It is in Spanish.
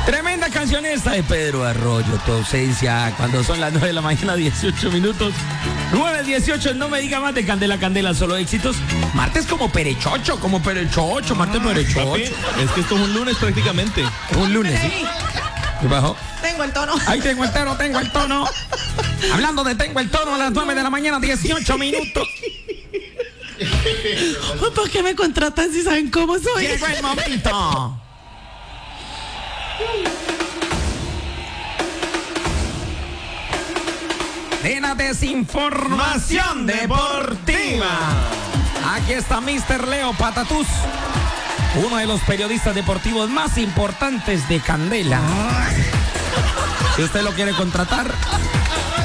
Tremenda canción esta de Pedro Arroyo, tu ausencia, cuando son las 9 de la mañana, 18 minutos. 9:18, no me diga más de Candela, Candela, solo éxitos. Martes como perechocho, martes perechocho. Papi, es que esto es un lunes prácticamente. Un lunes, ¿sí? ¿Qué bajó? Tengo el tono. Ahí tengo el tono. Hablando de tengo el tono a las 9 de la mañana, 18 minutos. ¿Por qué me contratan si saben cómo soy? Llegó el momento. De la desinformación deportiva. Aquí está Mr. Leo Patatús, uno de los periodistas deportivos más importantes de Candela. Si usted lo quiere contratar,